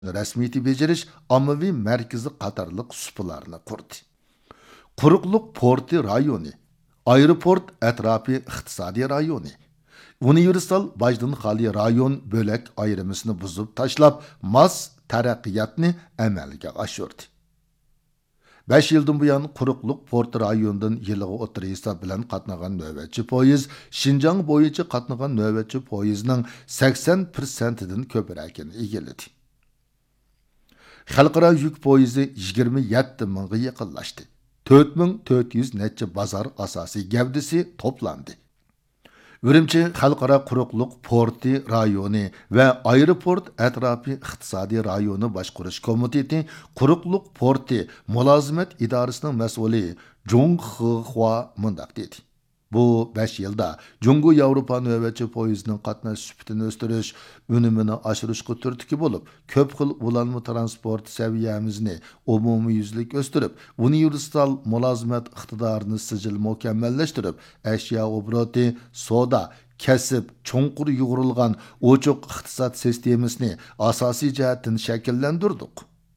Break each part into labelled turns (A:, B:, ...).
A: rasmiyati bejirish ommaviy markazi qatorliq supalarni qurdi. Quruqliq porti rayoni, aeroport atrofi iqtisodiy rayoni, universal bajdan xoli rayon bo'lak ayrimisini buzib tashlab, mas taraqqiyotni amalga oshirdi. 5 yıldan bu yan quruqliq port rayonidan yiliga o'tir hisob bilan qatnagan navbatchi poyez Şinjan bo'yicha qatnagan navbatchi poyezning 80%dan ko'pragini egalladi. Xalqaro yuk poyezi 27 mingga yaqinlashdi. 4400 necha bozor asosiy gavdasi to'plandi. Ürümçi Xalqaro quruqliq porti rayoni va aeroport atrofi iqtisodiy rayoni boshqarish komiteti quruqliq porti mulozimat idorasining mas'uli Jung Xihua mundaq dedi. Bu 5 yılda Jungu Yevropa növbetçi poyizinin qatnaş süpütini östürüş, önümünü aşırışqı türtüki bolup, köp xil ulanma transport seviyemizni umumi yüzlük östürüp, universal mulazimet iqtidarını sicil mükemmelleştirip, eşya obroti, soda, kesip, çonqur yuğurulgan oçuq iqtisat sistemisini asasi cihetin şekillendirdik.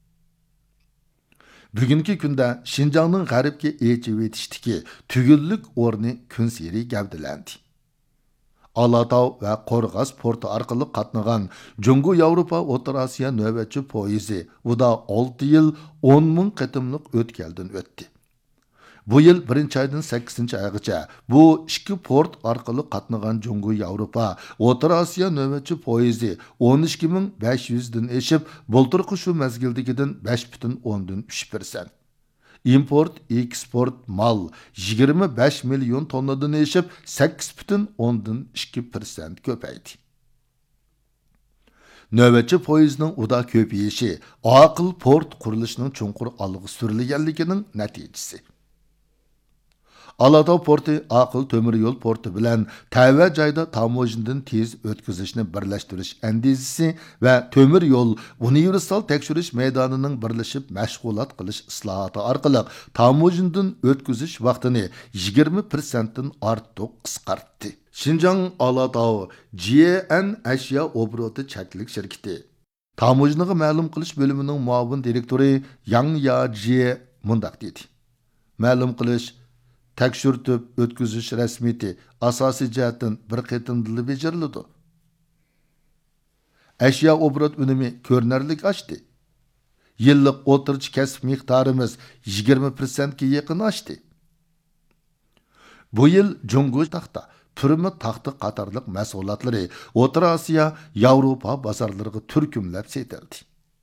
A: Bugungi kunda Şinjanning g'arbga echib etishdiki tugullik o'rni kun seri gavdalandi. Alatau va Qo'rg'as porti orqali qatnagan Jungu Yevropa O'rta Osiyo navbatchi poyezi uda 6 yil 10 ming qatimliq o'tkaldan o'tdi. Bu yil 1-oydan 8-oygacha bu iki port orqali qatnagan Jungu Yevropa O'rta Osiyo navbatchi poyezi 12500 dan eshib, bulturqi shu mezgildagidan 5,3%. Import, eksport mal 25 milyon tonnadan eshib 8,2% ko'paydi. Növbetçi poyezning uda ko'payishi aql port qurilishining chunqur alg'i surilganligining natijasi. Alatau porti aql temir yo'l porti bilan tava joyda tamojindan tez o'tkazishni birlashtirish andizisi va temir yo'l universal tekshirish maydonining birlashib mashg'ulot qilish islohoti orqali tamojindan o'tkazish vaqtini 20% dan ortiq qisqartdi. Şinjan Alatau GN ashyo obroti chaklik shirkati tamojiniga ma'lum qilish bo'limining muavin direktori Yang Yaji mundaq dedi. Ma'lum qilish tekshirtib o'tkazish rasmiyati asosiy jihatdan bir qatimda bejirildi. Ashyo obrot unumi ko'rinarli oshdi. Yillik o'tirchi kasb miqdorimiz 20% ga yaqin oshdi. Bu yil Jungu taxta, Turmi taxti qatorliq mahsulotlari O'rta Osiyo, Yevropa bozorlariga turkumlab setildi.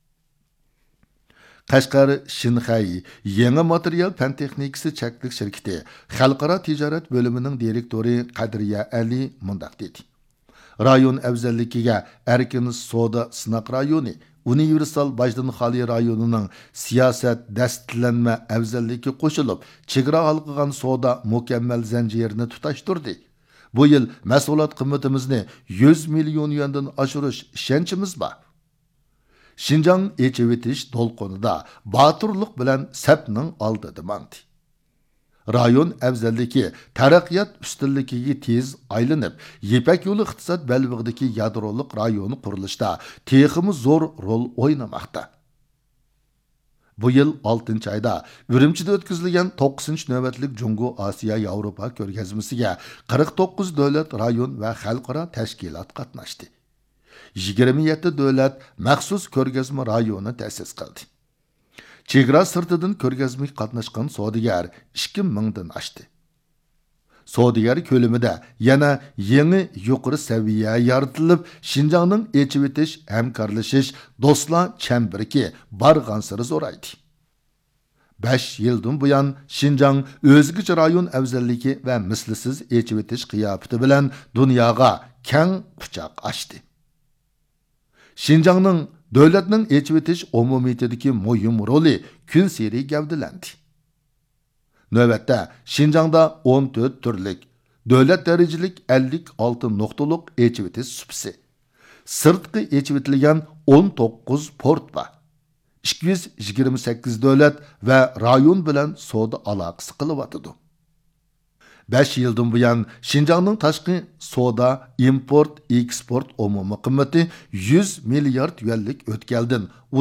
A: Qashqar Shinxay yangi material fan texnikasi chaklik shirkati xalqaro tijorat bo'limining direktori Qadriya Ali mundaq dedi. Rayon afzalligiga erkin soda sinoq rayoni, universal bajdan xoli rayonining siyosat dastllanma afzalligi qo'shilib, chegara halqigan soda mukammal zanjirini tutashtirdi. Bu yil mahsulot qiymatimizni 100 million yuandan oshirish ishonchimiz bor. Şinjan echivitish to'lqinida baturluq bilan sapning oldida mandi. Rayon afzalligi taraqqiyot ustunligiga tez aylanib, Yepak yo'li iqtisod balvig'idagi yadroliq rayoni qurilishda teximi zo'r rol o'ynamoqda. Bu yil 6-oyda Ürümchida o'tkazilgan 9-navbatlik Jungu Osiyo Yevropa ko'rgazmasiga 49 davlat, rayon va xalqaro tashkilot qatnashdi. 27 davlat maxsus ko'rgazma rayoni ta'sis qildi. Chegara sirtidan ko'rgazmaga qatnashgan savdogar 2000 dan oshdi. Savdogar ko'limida yana yangi yuqori saviya yaratilib, Şinjanning echib etish, hamkorlashish, do'stlar chambirki barg'ansiri zo'raydi. 5 yildan buyon Şinjan o'zgacha rayon afzalligi va mislsiz echib etish qiyofati bilan dunyoga keng quchoq ochdi. Şinjanning davlatning echib etish umumiyatidagi muhim roli kun seri gavdalandi. Navbatda Şinjanda 14 turlik davlat darajalik 56 nuqtaliq echib etish supsi, sirtqi echib etilgan 19 port bor. 228 davlat va rayon bilan savdo aloqasi qilyotidi. 5 yıldan buyan Şinjanның tashqi soda, import, eksport umumiy qimmati 100 milliard yuanlik o'tkaldan